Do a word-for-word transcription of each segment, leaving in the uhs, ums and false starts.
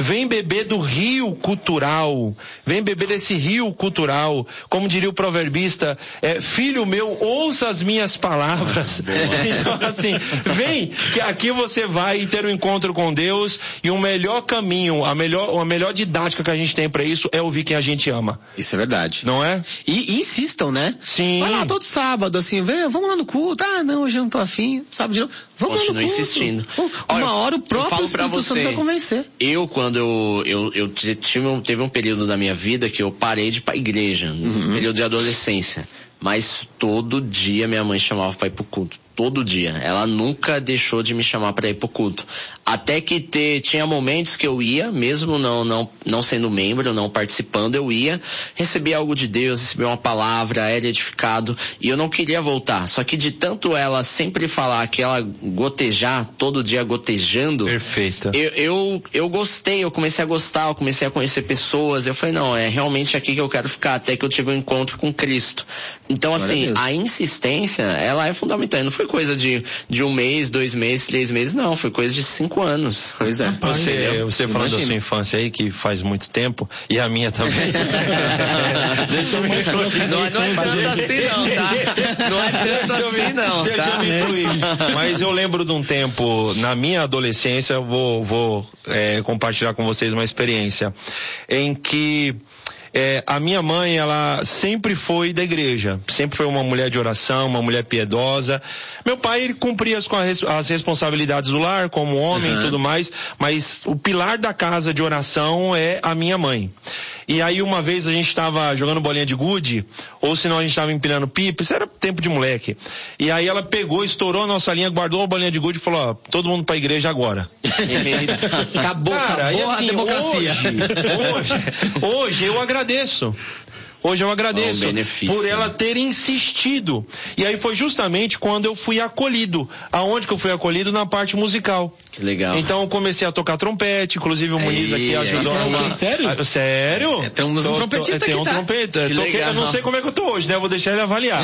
vem beber do rio cultural, vem beber desse rio cultural, como diria o proverbista, é, filho meu, ouça as minhas palavras. Então assim, vem, que aqui você vai ter um encontro com Deus, e o melhor caminho, a melhor, a melhor didática que a gente tem pra isso é ouvir quem a gente ama. Isso é verdade. Não é? E, e insistam, né? Sim. Vai lá todo sábado, assim, vem, vamos lá no culto. Ah, não, hoje eu não tô afim. Sábado de novo. Vamos Continua lá no culto. insistindo. Uma Olha, hora o próprio pra Espírito você, Santo vai convencer. Eu, quando eu, eu, eu tive um, teve um período da minha vida que eu parei de ir pra igreja, uhum. um período de adolescência. Mas todo dia minha mãe chamava pra ir pro culto. Todo dia. Ela nunca deixou de me chamar pra ir pro culto. Até que ter, tinha momentos que eu ia, mesmo não, não, não sendo membro, não participando, eu ia, recebia algo de Deus, recebia uma palavra, era edificado, e eu não queria voltar. Só que de tanto ela sempre falar que ela gotejar, todo dia gotejando. Perfeita. Eu, eu, eu gostei, eu comecei a gostar, eu comecei a conhecer pessoas, eu falei, não, é realmente aqui que eu quero ficar, até que eu tive um encontro com Cristo. Então, assim, a insistência, ela é fundamental. Não foi coisa de, de um mês, dois meses, três meses, não. Foi coisa de cinco anos. Pois é. Você, você falando da sua infância aí, que faz muito tempo, e a minha também. Deixa eu me incluir. Não, não é tanto assim não, tá? Não é tanto assim não, deixa tá? eu me incluir. Mas eu lembro de um tempo, na minha adolescência, eu vou, vou é, compartilhar com vocês uma experiência, em que É, a minha mãe, ela sempre foi da igreja, sempre foi uma mulher de oração, uma mulher piedosa. Meu pai, ele cumpria as, as responsabilidades do lar, como homem e uhum. tudo mais, mas o pilar da casa de oração é a minha mãe. E aí uma vez a gente estava jogando bolinha de gude, ou senão a gente estava empilhando pipa, isso era tempo de moleque. E aí ela pegou, estourou a nossa linha, guardou a bolinha de gude e falou, ó, todo mundo pra igreja agora. Acabou, Cara, acabou assim, a democracia. Hoje, hoje, hoje eu agradeço. Hoje eu agradeço um por ela ter insistido. E aí foi justamente quando eu fui acolhido. Aonde que eu fui acolhido? Na parte musical. Que legal. Então eu comecei a tocar trompete, inclusive o Muniz aqui ajudou. É, uma... é, sério? Ah, sério? É, tem um, um trompetista tô, tem aqui, um tá? trompete. Toquei, eu não sei como é que eu tô hoje, né? Eu vou deixar ele avaliar.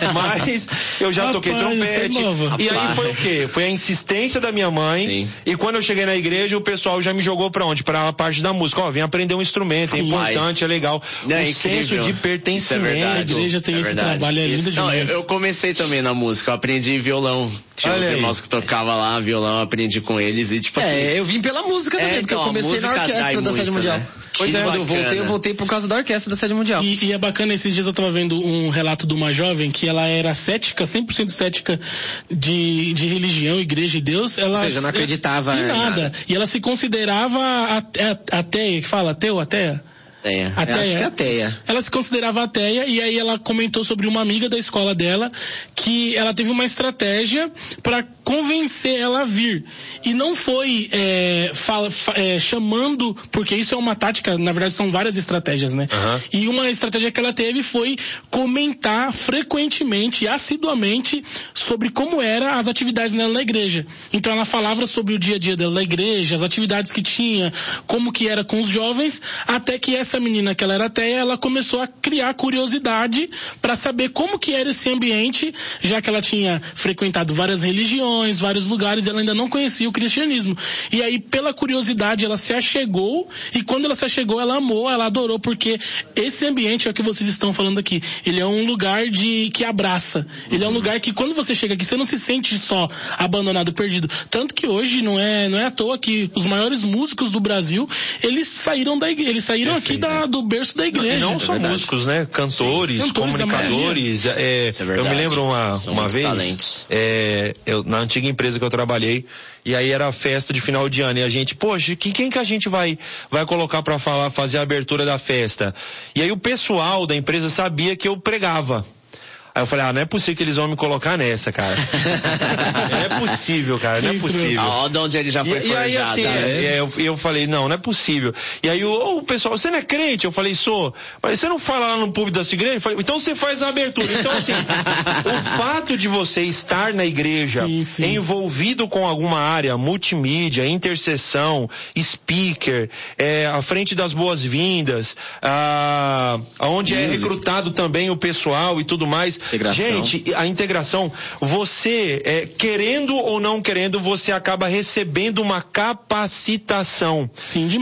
Mas eu já Rapaz, toquei trompete. E aí foi o quê? Foi a insistência da minha mãe. Sim. E quando eu cheguei na igreja, o pessoal já me jogou pra onde? Pra parte da música. Ó, vem aprender um instrumento, é importante, é legal. Não, o é senso de pertencimento. A igreja tem é esse verdade. trabalho, é lindo Isso, demais. não, eu, eu comecei também na música, eu aprendi violão. Tinha Olha uns aí. irmãos que tocavam lá, violão, eu aprendi com eles e tipo assim... É, eu vim pela música também, É, porque então, eu comecei a na música orquestra dai da muito, Sede Mundial. né? Pois é, quando eu bacana. voltei, eu voltei por causa da orquestra da Sede Mundial. E, e é bacana, esses dias eu tava vendo um relato de uma jovem que ela era cética, cem por cento cética de, de religião, igreja e Deus. Ela, Ou seja, não acreditava em em nada. nada. E ela se considerava ateia, ateia, que fala ateu, ateia? É. Ateia. Eu acho que é ateia. Ela se considerava ateia e aí ela comentou sobre uma amiga da escola dela que ela teve uma estratégia para convencer ela a vir. E não foi é, fala, fa, é, chamando, porque isso é uma tática, na verdade são várias estratégias, né? Uhum. E uma estratégia que ela teve foi comentar frequentemente, assiduamente, sobre como eram as atividades dela na igreja. Então ela falava sobre o dia a dia dela na igreja, as atividades que tinha, como que era com os jovens, até que essa menina que ela era ateia, ela começou a criar curiosidade para saber como que era esse ambiente, já que ela tinha frequentado várias religiões, vários lugares, ela ainda não conhecia o cristianismo. E aí, pela curiosidade, ela se achegou, e quando ela se achegou, ela amou, ela adorou, porque esse ambiente é o que vocês estão falando aqui. Ele é um lugar de que abraça. Ele é um lugar que quando você chega aqui, você não se sente só abandonado, perdido. Tanto que hoje não é, não é à toa que os maiores músicos do Brasil, eles saíram da igreja, eles saíram aqui da, do berço da igreja. Não, não só verdade. músicos, né? Cantores, Sim, cantores, comunicadores. É, Isso é eu verdade. me lembro uma, São uma muitos vez, talentos. é, eu, na antiga empresa que eu trabalhei, e aí era a festa de final de ano, e a gente, poxa, quem, quem que a gente vai, vai colocar pra falar, fazer a abertura da festa? E aí o pessoal da empresa sabia que eu pregava. Aí eu falei, ah, não é possível que eles vão me colocar nessa, cara. Não é possível, cara, não é possível. Ó, de onde ele já foi E, e aí assim, né? é, eu, eu falei, não, não é possível. E aí o, o pessoal, você não é crente? Eu falei, sou. Mas você não fala lá no público da sua igreja? Eu falei, então você faz a abertura. Então assim, o fato de você estar na igreja, sim, sim. envolvido com alguma área, multimídia, intercessão, speaker, é, à frente das boas-vindas, ah, onde é recrutado também o pessoal e tudo mais. Integração. Gente, a integração, você, é, querendo ou não querendo, você acaba recebendo uma capacitação. Sim,